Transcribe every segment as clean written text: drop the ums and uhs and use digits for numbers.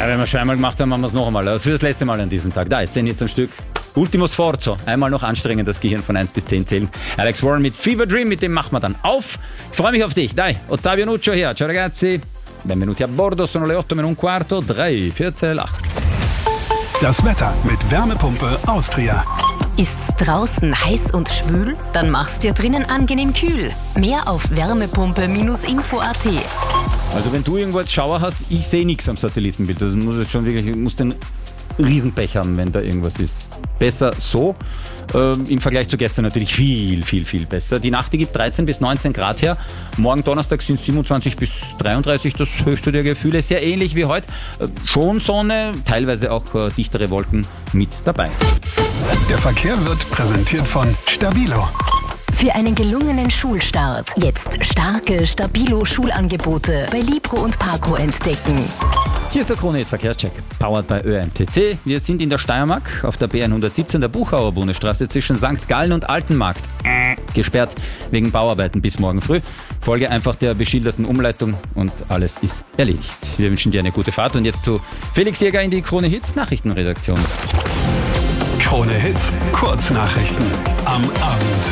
wenn wir es schon einmal gemacht haben, machen wir es noch einmal. Also für das letzte Mal an diesem Tag. Da, jetzt 10 jetzt am Stück. Ultimo Sforzo. Einmal noch anstrengend das Gehirn von 1 bis 10 zählen. Alex Warren mit Fever Dream, mit dem machen wir dann auf. Ich freue mich auf dich. Dai, Ottavio Nuccio hier. Ciao ragazzi. Benvenuti a bordo. Sono le 8:15, 3/4 8. Das Wetter mit Wärmepumpe Austria. Ist's draußen heiß und schwül? Dann mach's dir drinnen angenehm kühl. Mehr auf wärmepumpe-info.at. Also wenn du irgendwo jetzt Schauer hast, ich sehe nichts am Satellitenbild. Also muss den Riesenpech haben, wenn da irgendwas ist. Besser so. Im Vergleich zu gestern natürlich viel, viel, viel besser. Die Nacht, die gibt 13 bis 19 Grad her. Morgen Donnerstag sind 27 bis 33 das höchste der Gefühle. Sehr ähnlich wie heute. Schon Sonne, teilweise auch dichtere Wolken mit dabei. Der Verkehr wird präsentiert von Stabilo. Für einen gelungenen Schulstart jetzt starke Stabilo-Schulangebote bei Libro und Parco entdecken. Hier ist der Krone-Hit Verkehrscheck, powered by ÖMTC. Wir sind in der Steiermark auf der B117 der Buchauer Bundesstraße zwischen St. Gallen und Altenmarkt. Gesperrt wegen Bauarbeiten bis morgen früh. Folge einfach der beschilderten Umleitung und alles ist erledigt. Wir wünschen dir eine gute Fahrt und jetzt zu Felix Jäger in die Krone-Hit Nachrichtenredaktion. Krone-Hit Kurznachrichten am Abend.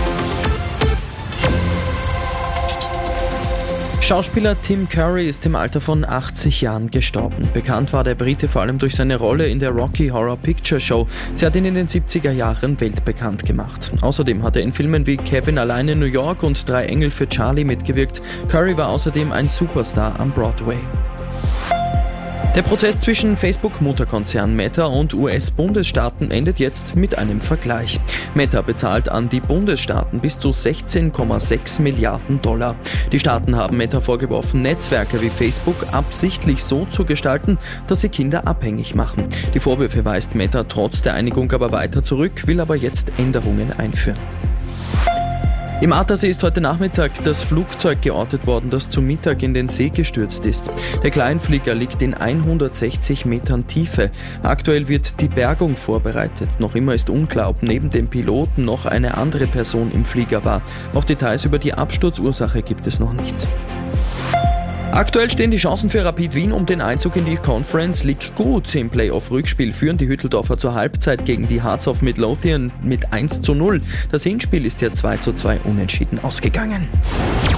Schauspieler Tim Curry ist im Alter von 80 Jahren gestorben. Bekannt war der Brite vor allem durch seine Rolle in der Rocky Horror Picture Show. Sie hat ihn in den 70er Jahren weltbekannt gemacht. Außerdem hat er in Filmen wie Kevin allein in New York und 3 Engel für Charlie mitgewirkt. Curry war außerdem ein Superstar am Broadway. Der Prozess zwischen Facebook-Mutterkonzern Meta und US-Bundesstaaten endet jetzt mit einem Vergleich. Meta bezahlt an die Bundesstaaten bis zu 16,6 Milliarden $. Die Staaten haben Meta vorgeworfen, Netzwerke wie Facebook absichtlich so zu gestalten, dass sie Kinder abhängig machen. Die Vorwürfe weist Meta trotz der Einigung aber weiter zurück, will aber jetzt Änderungen einführen. Im Attersee ist heute Nachmittag das Flugzeug geortet worden, das zu Mittag in den See gestürzt ist. Der Kleinflieger liegt in 160 Metern Tiefe. Aktuell wird die Bergung vorbereitet. Noch immer ist unklar, ob neben dem Piloten noch eine andere Person im Flieger war. Auch Details über die Absturzursache gibt es noch nicht. Aktuell stehen die Chancen für Rapid Wien um den Einzug in die Conference League gut. Im Playoff-Rückspiel führen die Hütteldorfer zur Halbzeit gegen die Hearts of Midlothian mit 1:0. Das Hinspiel ist ja 2:2 unentschieden ausgegangen.